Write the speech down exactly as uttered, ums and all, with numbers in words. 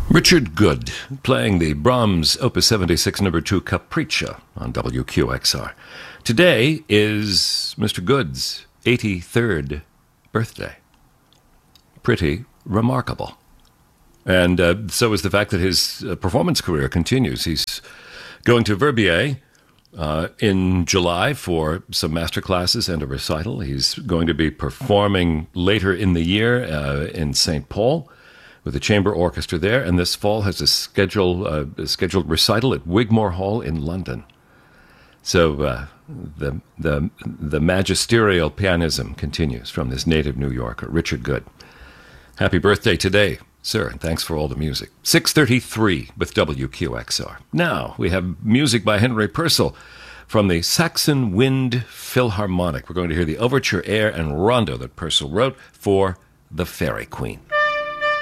Richard Good, playing the Brahms Opus seventy-six number two Capriccia on W Q X R. Today is Mister Good's eighty-third birthday. Pretty remarkable. And uh, so is the fact that his uh, performance career continues. He's going to Verbier uh, in July for some master classes and a recital. He's going to be performing later in the year uh, in Saint Paul with the chamber orchestra there, and this fall has a, schedule, uh, a scheduled recital at Wigmore Hall in London. So uh, the, the, the magisterial pianism continues from this native New Yorker, Richard Good. Happy birthday today, sir, and thanks for all the music. six thirty-three with W Q X R. Now we have music by Henry Purcell from the Saxon Wind Philharmonic. We're going to hear the overture, air, and rondo that Purcell wrote for the Fairy Queen.